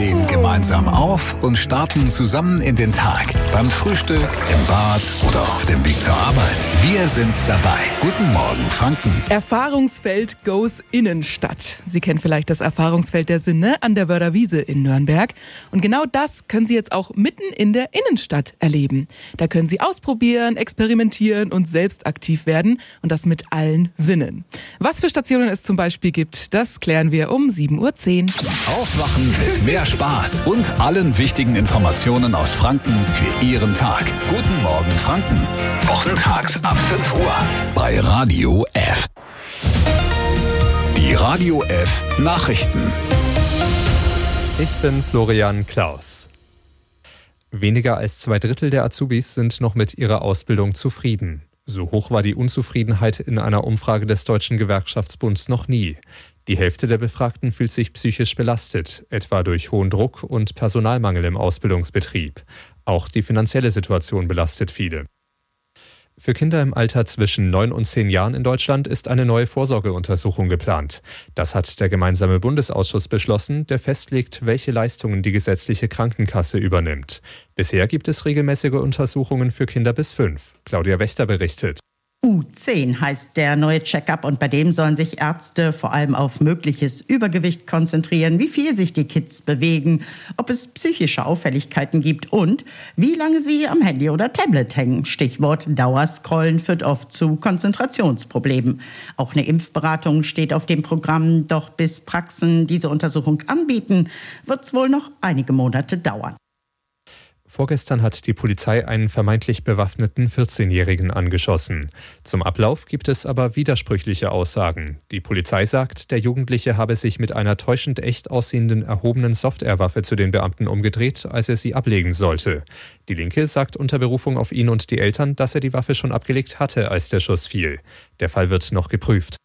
stehen gemeinsam auf und starten zusammen in den Tag. Beim Frühstück, im Bad oder auf dem Weg zur Arbeit. Wir sind dabei. Guten Morgen, Franken. Erfahrungsfeld goes Innenstadt. Sie kennen vielleicht das Erfahrungsfeld der Sinne an der Wörderwiese in Nürnberg. Und genau das können Sie jetzt auch mitten in der Innenstadt erleben. Da können Sie ausprobieren, experimentieren und selbst aktiv werden. Und das mit allen Sinnen. Was für Stationen es zum Beispiel gibt, das klären wir um 7:10 Uhr. Aufwachen mit mehr Spaß und allen wichtigen Informationen aus Franken für Ihren Tag. Guten Morgen, Franken. Wochentags ab 5 Uhr bei Radio F. Die Radio F Nachrichten. Ich bin Florian Klaus. Weniger als 2/3 der Azubis sind noch mit ihrer Ausbildung zufrieden. So hoch war die Unzufriedenheit in einer Umfrage des Deutschen Gewerkschaftsbunds noch nie. Die Hälfte der Befragten fühlt sich psychisch belastet, etwa durch hohen Druck und Personalmangel im Ausbildungsbetrieb. Auch die finanzielle Situation belastet viele. Für Kinder im Alter zwischen 9 und 10 Jahren in Deutschland ist eine neue Vorsorgeuntersuchung geplant. Das hat der gemeinsame Bundesausschuss beschlossen, der festlegt, welche Leistungen die gesetzliche Krankenkasse übernimmt. Bisher gibt es regelmäßige Untersuchungen für Kinder bis 5. Claudia Wächter berichtet. U10 heißt der neue Check-up und bei dem sollen sich Ärzte vor allem auf mögliches Übergewicht konzentrieren, wie viel sich die Kids bewegen, ob es psychische Auffälligkeiten gibt und wie lange sie am Handy oder Tablet hängen. Stichwort Dauerscrollen führt oft zu Konzentrationsproblemen. Auch eine Impfberatung steht auf dem Programm, doch bis Praxen diese Untersuchung anbieten, wird es wohl noch einige Monate dauern. Vorgestern hat die Polizei einen vermeintlich bewaffneten 14-Jährigen angeschossen. Zum Ablauf gibt es aber widersprüchliche Aussagen. Die Polizei sagt, der Jugendliche habe sich mit einer täuschend echt aussehenden erhobenen Software-Waffe zu den Beamten umgedreht, als er sie ablegen sollte. Die Linke sagt unter Berufung auf ihn und die Eltern, dass er die Waffe schon abgelegt hatte, als der Schuss fiel. Der Fall wird noch geprüft.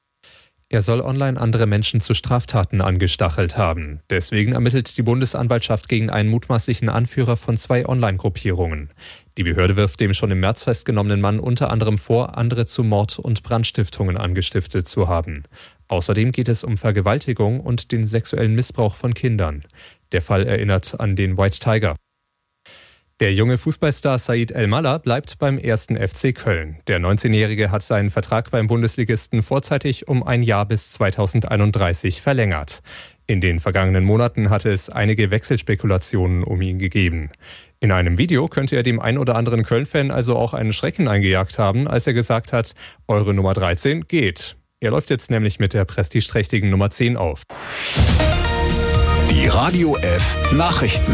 Er soll online andere Menschen zu Straftaten angestachelt haben. Deswegen ermittelt die Bundesanwaltschaft gegen einen mutmaßlichen Anführer von 2 Online-Gruppierungen. Die Behörde wirft dem schon im März festgenommenen Mann unter anderem vor, andere zu Mord- und Brandstiftungen angestiftet zu haben. Außerdem geht es um Vergewaltigung und den sexuellen Missbrauch von Kindern. Der Fall erinnert an den White Tiger. Der junge Fußballstar Said El-Mallah bleibt beim 1. FC Köln. Der 19-Jährige hat seinen Vertrag beim Bundesligisten vorzeitig um ein Jahr bis 2031 verlängert. In den vergangenen Monaten hatte es einige Wechselspekulationen um ihn gegeben. In einem Video könnte er dem ein oder anderen Köln-Fan also auch einen Schrecken eingejagt haben, als er gesagt hat, eure Nummer 13 geht. Er läuft jetzt nämlich mit der prestigeträchtigen Nummer 10 auf. Die Radio F Nachrichten.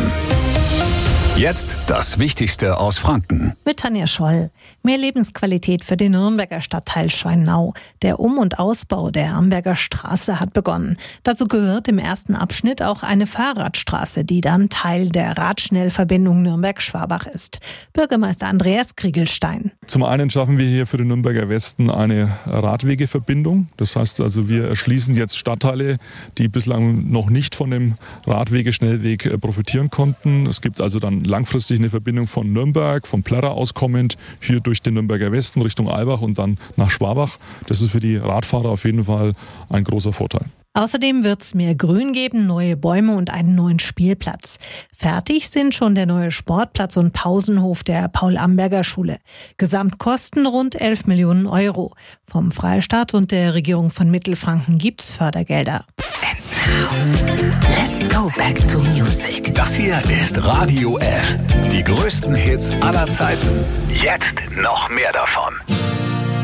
Jetzt das Wichtigste aus Franken. Mit Tanja Scholl. Mehr Lebensqualität für den Nürnberger Stadtteil Schweinau. Der Um- und Ausbau der Amberger Straße hat begonnen. Dazu gehört im ersten Abschnitt auch eine Fahrradstraße, die dann Teil der Radschnellverbindung Nürnberg-Schwabach ist. Bürgermeister Andreas Kriegelstein. Zum einen schaffen wir hier für den Nürnberger Westen eine Radwegeverbindung. Das heißt also, wir erschließen jetzt Stadtteile, die bislang noch nicht von dem Radwege-Schnellweg profitieren konnten. Es gibt also dann langfristig eine Verbindung von Nürnberg, von Plärrer aus kommend, hier durch den Nürnberger Westen Richtung Albach und dann nach Schwabach. Das ist für die Radfahrer auf jeden Fall ein großer Vorteil. Außerdem wird es mehr Grün geben, neue Bäume und einen neuen Spielplatz. Fertig sind schon der neue Sportplatz und Pausenhof der Paul-Amberger-Schule. Gesamtkosten rund 11 Millionen Euro. Vom Freistaat und der Regierung von Mittelfranken gibt's Fördergelder. Let's go back to music. Das hier ist Radio F. Die größten Hits aller Zeiten. Jetzt noch mehr davon.